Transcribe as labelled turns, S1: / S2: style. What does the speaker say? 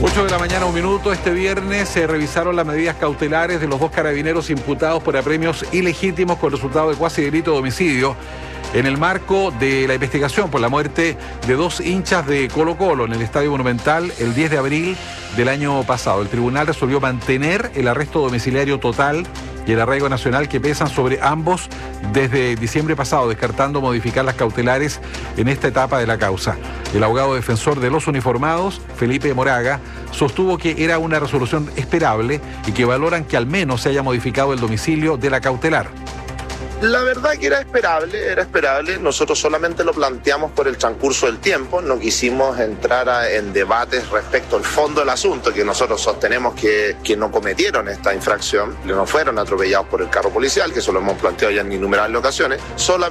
S1: 8 de la mañana, 1 minuto. Este viernes se revisaron las medidas cautelares de los 2 carabineros imputados por apremios ilegítimos con resultado de cuasi delito de homicidio en el marco de la investigación por la muerte de 2 hinchas de Colo-Colo en el Estadio Monumental el 10 de abril del año pasado. El tribunal resolvió mantener el arresto domiciliario total y el arraigo nacional que pesan sobre ambos desde diciembre pasado, descartando modificar las cautelares en esta etapa de la causa. El abogado defensor de los uniformados, Felipe Moraga, sostuvo que era una resolución esperable y que valoran que al menos se haya modificado el domicilio de la cautelar.
S2: La verdad que era esperable. Nosotros solamente lo planteamos por el transcurso del tiempo, no quisimos entrar en debates respecto al fondo del asunto, que nosotros sostenemos que no cometieron esta infracción, que no fueron atropellados por el carro policial, que eso lo hemos planteado ya en innumerables ocasiones.